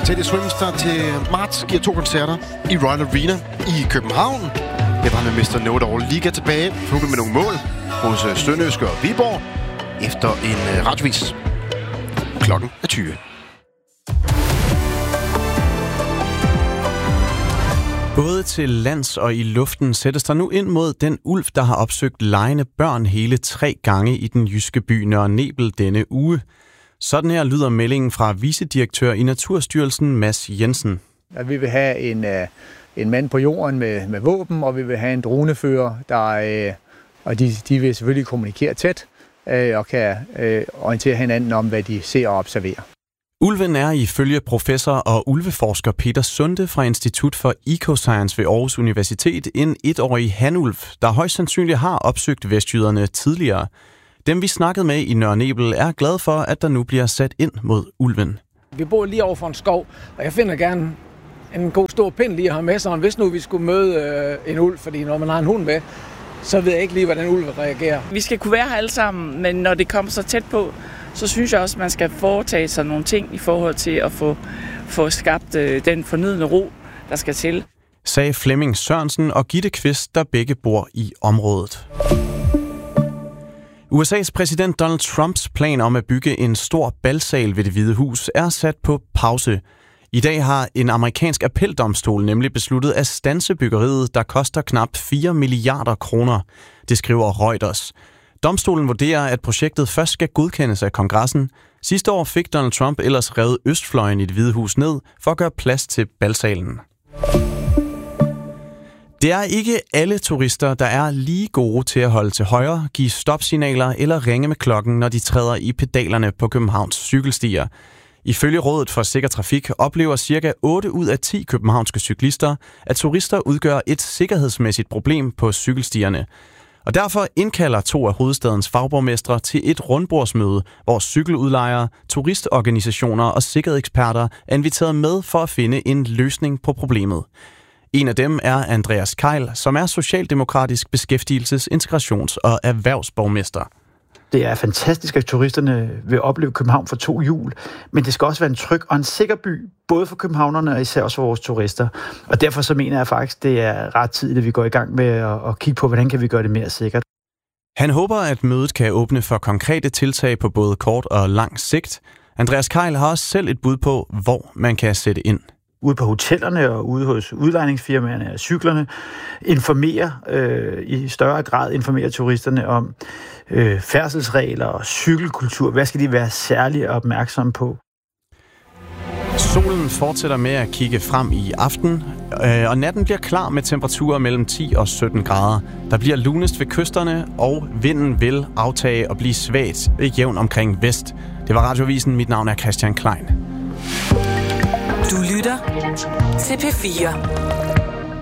Teddy Swims, der til marts giver 2 koncerter i Royal Arena i København. Det var med Mr. Know-it-all Liga tilbage, forhåbentlig med nogle mål hos Sønderjyske og Viborg efter en radiovis. Klokken er 20. Både til lands og i luften sættes der nu ind mod den ulv, der har opsøgt legende børn hele 3 gange i den jyske by Nørre Nebel denne uge. Sådan her lyder meldingen fra vicedirektør i Naturstyrelsen, Mads Jensen. At vi vil have en mand på jorden med våben, og vi vil have en dronefører, og de vil selvfølgelig kommunikere tæt og kan orientere hinanden om, hvad de ser og observerer. Ulven er ifølge professor og ulveforsker Peter Sunde fra Institut for Ecoscience ved Aarhus Universitet en 1-årig hanulv, der højst sandsynligt har opsøgt vestjyderne tidligere. Dem vi snakkede med i Nørre Nebel er glade for, at der nu bliver sat ind mod ulven. Vi bor lige over for en skov, og jeg finder gerne en god stor pind lige at have med sig. Hvis nu vi skulle møde en ulv, fordi når man har en hund med, så ved jeg ikke lige, hvordan ulven reagerer. Vi skal kunne være her alle sammen, men når det kommer så tæt på, så synes jeg også, at man skal foretage sig nogle ting i forhold til at få skabt den fornødne ro, der skal til. Sagde Flemming Sørensen og Gitte Kvist, der begge bor i området. USA's præsident Donald Trumps plan om at bygge en stor balsal ved Det Hvide Hus er sat på pause. I dag har en amerikansk appeldomstol nemlig besluttet at standse byggeriet, der koster knap 4 milliarder kroner. Det skriver Reuters. Domstolen vurderer, at projektet først skal godkendes af kongressen. Sidste år fik Donald Trump ellers revet østfløjen i Det Hvide Hus ned for at gøre plads til balsalen. Det er ikke alle turister, der er lige gode til at holde til højre, give stopsignaler eller ringe med klokken, når de træder i pedalerne på Københavns cykelstier. Ifølge Rådet for Sikker Trafik oplever ca. 8 ud af 10 københavnske cyklister, at turister udgør et sikkerhedsmæssigt problem på cykelstierne. Og derfor indkalder 2 af hovedstadens fagborgmestre til et rundbordsmøde, hvor cykeludlejere, turistorganisationer og sikkerhedseksperter er inviteret med for at finde en løsning på problemet. En af dem er Andreas Keil, som er socialdemokratisk beskæftigelses-, integrations- og erhvervsborgmester. Det er fantastisk, at turisterne vil opleve København for 2 hjul, men det skal også være en tryg og en sikker by, både for københavnerne og især også for vores turister. Og derfor så mener jeg faktisk, det er ret tid, at vi går i gang med at kigge på, hvordan kan vi gøre det mere sikkert. Han håber, at mødet kan åbne for konkrete tiltag på både kort og lang sigt. Andreas Keil har også selv et bud på, hvor man kan sætte ind. Ude på hotellerne og ude hos udlejningsfirmaerne og cyklerne, i større grad informere turisterne om færdselsregler og cykelkultur. Hvad skal de være særligt opmærksomme på? Solen fortsætter med at kigge frem i aften, og natten bliver klar med temperaturer mellem 10 og 17 grader. Der bliver lunest ved kysterne, og vinden vil aftage og blive svagt jævn omkring vest. Det var Radiovisen. Mit navn er Christian Klein. Du lytter til P4.